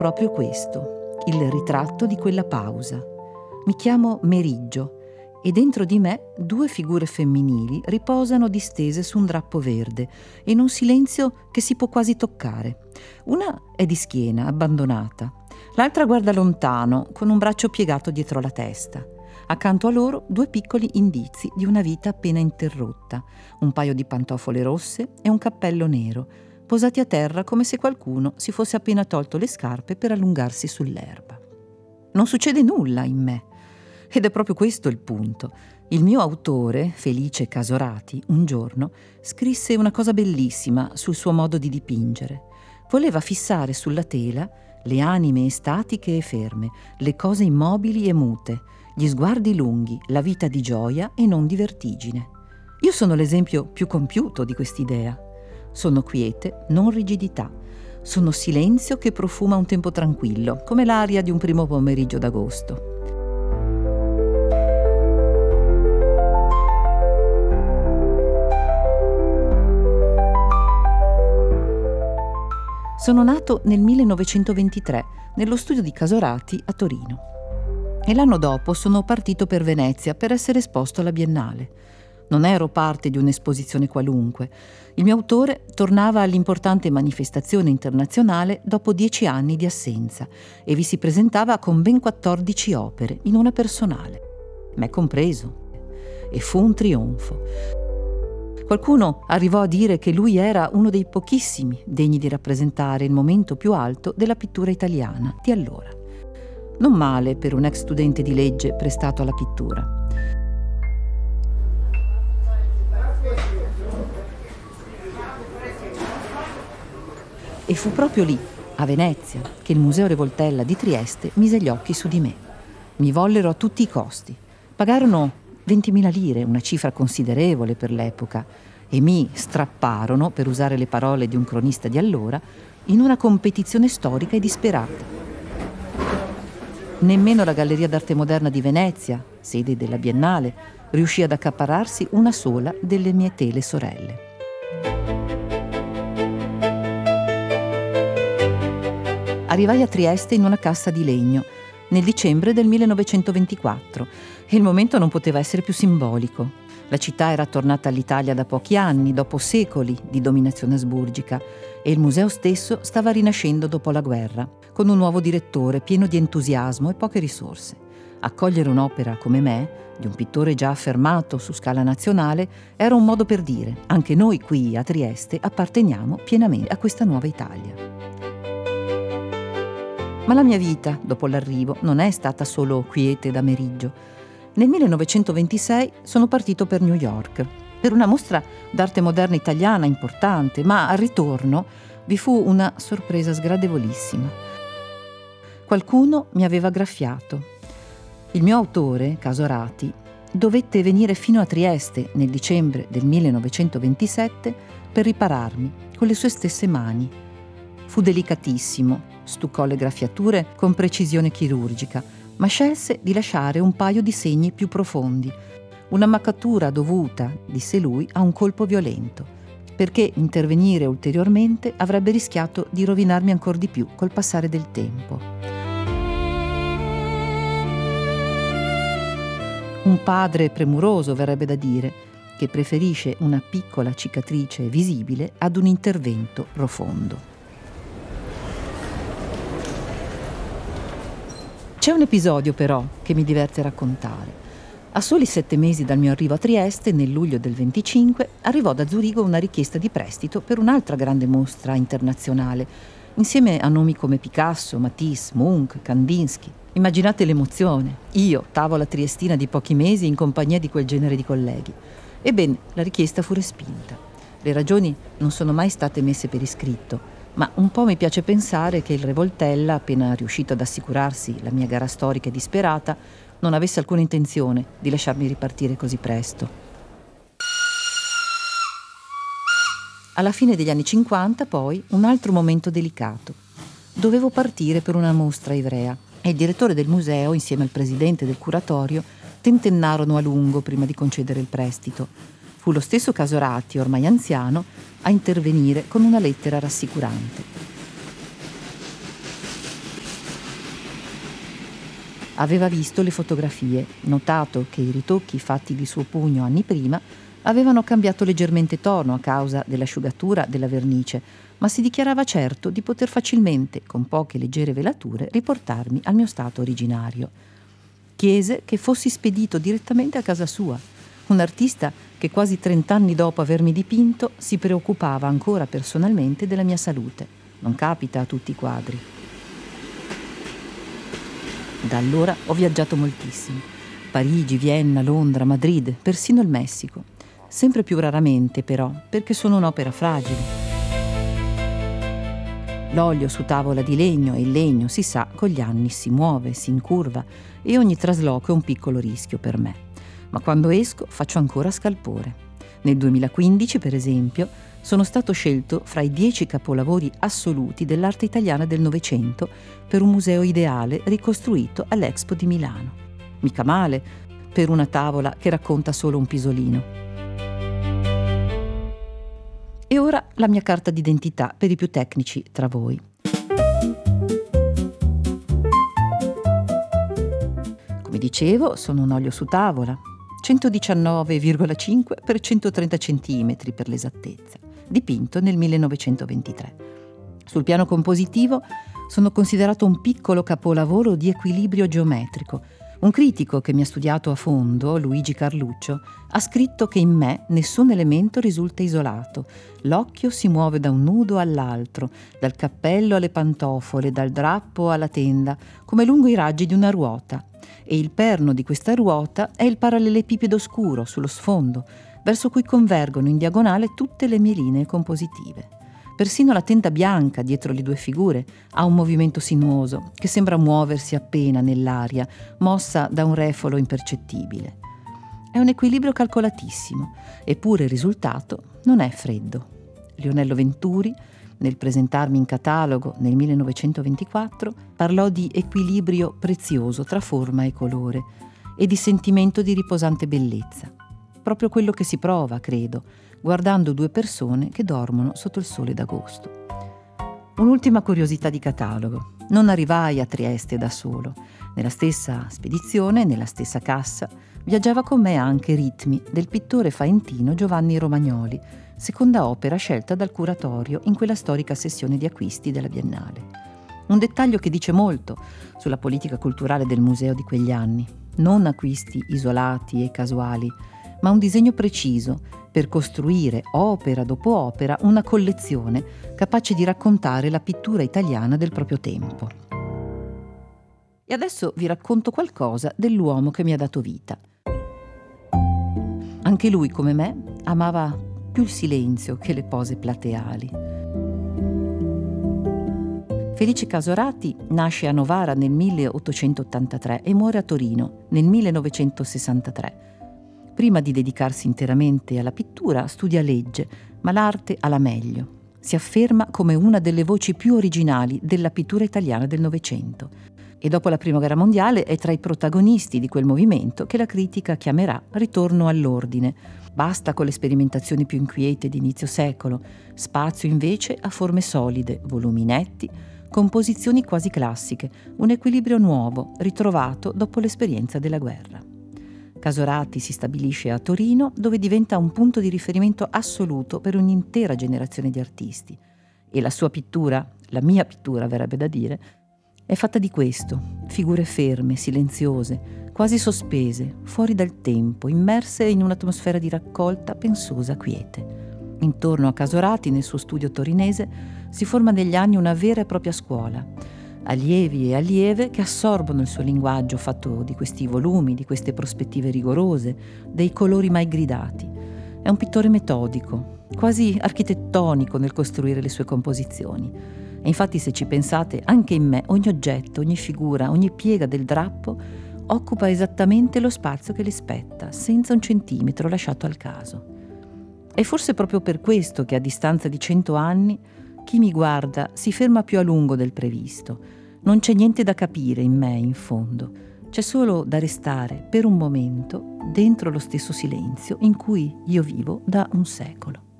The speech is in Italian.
Proprio questo, il ritratto di quella pausa. Mi chiamo Meriggio e dentro di me 2 figure femminili riposano distese su un drappo verde, in un silenzio che si può quasi toccare. Una è di schiena, abbandonata. L'altra guarda lontano, con un braccio piegato dietro la testa. Accanto a loro 2 piccoli indizi di una vita appena interrotta, un paio di pantofole rosse e un cappello nero, posati a terra come se qualcuno si fosse appena tolto le scarpe per allungarsi sull'erba. Non succede nulla in me. Ed è proprio questo il punto. Il mio autore, Felice Casorati, un giorno scrisse una cosa bellissima sul suo modo di dipingere. Voleva fissare sulla tela le anime estatiche e ferme, le cose immobili e mute, gli sguardi lunghi, la vita di gioia e non di vertigine. Io sono l'esempio più compiuto di quest'idea. Sono quiete, non rigidità. Sono silenzio che profuma un tempo tranquillo, come l'aria di un primo pomeriggio d'agosto. Sono nato nel 1923 nello studio di Casorati a Torino e l'anno dopo sono partito per Venezia per essere esposto alla Biennale. Non ero parte di un'esposizione qualunque. Il mio autore tornava all'importante manifestazione internazionale dopo 10 anni di assenza e vi si presentava con ben 14 opere in una personale, me compreso. E fu un trionfo. Qualcuno arrivò a dire che lui era uno dei pochissimi degni di rappresentare il momento più alto della pittura italiana di allora. Non male per un ex studente di legge prestato alla pittura. E fu proprio lì, a Venezia, che il Museo Revoltella di Trieste mise gli occhi su di me. Mi vollero a tutti i costi. Pagarono 20.000 lire, una cifra considerevole per l'epoca, e mi strapparono, per usare le parole di un cronista di allora, in una competizione storica e disperata. Nemmeno la Galleria d'Arte Moderna di Venezia, sede della Biennale, riuscì ad accaparrarsi una sola delle mie tele sorelle. Arrivai a Trieste in una cassa di legno nel dicembre del 1924 e il momento non poteva essere più simbolico. La città era tornata all'Italia da pochi anni, dopo secoli di dominazione asburgica, e il museo stesso stava rinascendo dopo la guerra, con un nuovo direttore pieno di entusiasmo e poche risorse. Accogliere un'opera come me, di un pittore già affermato su scala nazionale, era un modo per dire: anche noi qui a Trieste apparteniamo pienamente a questa nuova Italia. Ma la mia vita, dopo l'arrivo, non è stata solo quiete da Meriggio. Nel 1926 sono partito per New York, per una mostra d'arte moderna italiana importante, ma al ritorno vi fu una sorpresa sgradevolissima. Qualcuno mi aveva graffiato. Il mio autore, Casorati, dovette venire fino a Trieste nel dicembre del 1927 per ripararmi con le sue stesse mani. Fu delicatissimo, stuccò le graffiature con precisione chirurgica, ma scelse di lasciare un paio di segni più profondi, una maccatura dovuta, disse lui, a un colpo violento, perché intervenire ulteriormente avrebbe rischiato di rovinarmi ancor di più col passare del tempo. Un padre premuroso, verrebbe da dire, che preferisce una piccola cicatrice visibile ad un intervento profondo. C'è un episodio però che mi diverte raccontare. A soli 7 mesi dal mio arrivo a Trieste, nel luglio del 25, arrivò da Zurigo una richiesta di prestito per un'altra grande mostra internazionale, insieme a nomi come Picasso, Matisse, Munch, Kandinsky. Immaginate l'emozione. Io, tavola triestina di pochi mesi, in compagnia di quel genere di colleghi. Ebbene, la richiesta fu respinta. Le ragioni non sono mai state messe per iscritto, ma un po' mi piace pensare che il Revoltella, appena riuscito ad assicurarsi la mia gara storica e disperata, non avesse alcuna intenzione di lasciarmi ripartire così presto. Alla fine degli anni 50, poi, un altro momento delicato. Dovevo partire per una mostra a Ivrea e il direttore del museo, insieme al presidente del curatorio, tentennarono a lungo prima di concedere il prestito. Fu lo stesso Casorati, ormai anziano, a intervenire con una lettera rassicurante. Aveva visto le fotografie, notato che i ritocchi fatti di suo pugno anni prima avevano cambiato leggermente tono a causa dell'asciugatura della vernice, ma si dichiarava certo di poter facilmente, con poche leggere velature, riportarmi al mio stato originario. Chiese che fossi spedito direttamente a casa sua, un artista che quasi 30 anni dopo avermi dipinto si preoccupava ancora personalmente della mia salute. Non capita a tutti i quadri. Da allora ho viaggiato moltissimo. Parigi, Vienna, Londra, Madrid, persino il Messico. Sempre più raramente però, perché sono un'opera fragile. L'olio su tavola di legno e il legno, si sa, con gli anni si muove, si incurva e ogni trasloco è un piccolo rischio per me. Ma quando esco faccio ancora scalpore. Nel 2015, per esempio, sono stato scelto fra i 10 capolavori assoluti dell'arte italiana del Novecento per un museo ideale ricostruito all'Expo di Milano. Mica male per una tavola che racconta solo un pisolino. E ora la mia carta d'identità per i più tecnici tra voi. Come dicevo, sono un olio su tavola, 119,5 x 130 cm per l'esattezza, dipinto nel 1923. Sul piano compositivo sono considerato un piccolo capolavoro di equilibrio geometrico. Un critico che mi ha studiato a fondo, Luigi Carluccio, ha scritto che in me nessun elemento risulta isolato. L'occhio si muove da un nudo all'altro, dal cappello alle pantofole, dal drappo alla tenda, come lungo i raggi di una ruota. E il perno di questa ruota è il parallelepipedo scuro sullo sfondo, verso cui convergono in diagonale tutte le mie linee compositive. Persino la tenda bianca dietro le due figure ha un movimento sinuoso che sembra muoversi appena nell'aria, mossa da un refolo impercettibile. È un equilibrio calcolatissimo, eppure il risultato non è freddo. Lionello Venturi, nel presentarmi in catalogo nel 1924, parlò di equilibrio prezioso tra forma e colore e di sentimento di riposante bellezza. Proprio quello che si prova, credo, guardando due persone che dormono sotto il sole d'agosto. Un'ultima curiosità di catalogo. Non arrivai a Trieste da solo. Nella stessa spedizione, nella stessa cassa, viaggiava con me anche Ritmi del pittore faentino Giovanni Romagnoli, seconda opera scelta dal curatorio in quella storica sessione di acquisti della Biennale. Un dettaglio che dice molto sulla politica culturale del museo di quegli anni. Non acquisti isolati e casuali, ma un disegno preciso per costruire, opera dopo opera, una collezione capace di raccontare la pittura italiana del proprio tempo. E adesso vi racconto qualcosa dell'uomo che mi ha dato vita. Anche lui, come me, amava più il silenzio che le pose plateali. Felice Casorati nasce a Novara nel 1883 e muore a Torino nel 1963. Prima di dedicarsi interamente alla pittura, studia legge, ma l'arte alla meglio. Si afferma come una delle voci più originali della pittura italiana del Novecento. E dopo la Prima Guerra Mondiale è tra i protagonisti di quel movimento che la critica chiamerà ritorno all'ordine. Basta con le sperimentazioni più inquiete di inizio secolo, spazio invece a forme solide, volumi netti, composizioni quasi classiche, un equilibrio nuovo, ritrovato dopo l'esperienza della guerra. Casorati si stabilisce a Torino, dove diventa un punto di riferimento assoluto per un'intera generazione di artisti. E la sua pittura, la mia pittura verrebbe da dire, è fatta di questo: figure ferme, silenziose, quasi sospese, fuori dal tempo, immerse in un'atmosfera di raccolta pensosa, quiete. Intorno a Casorati, nel suo studio torinese, si forma negli anni una vera e propria scuola. Allievi e allieve che assorbono il suo linguaggio fatto di questi volumi, di queste prospettive rigorose, dei colori mai gridati. È un pittore metodico, quasi architettonico nel costruire le sue composizioni. E infatti, se ci pensate, anche in me ogni oggetto, ogni figura, ogni piega del drappo occupa esattamente lo spazio che le spetta, senza un centimetro lasciato al caso. È forse proprio per questo che a distanza di 100 anni chi mi guarda si ferma più a lungo del previsto. Non c'è niente da capire in me, in fondo. C'è solo da restare per un momento dentro lo stesso silenzio in cui io vivo da un secolo.